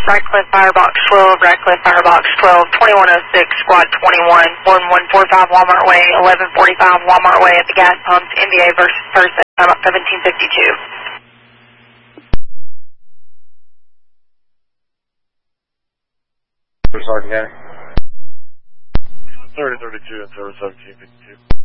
Radcliffe Firebox 12, Radcliffe Firebox 12, 2106, Squad 21, 1145 Walmart Way, 1145 Walmart Way at the gas pumps, NBA versus person, time up 1752. Sergeant County. 3032 and service 1752.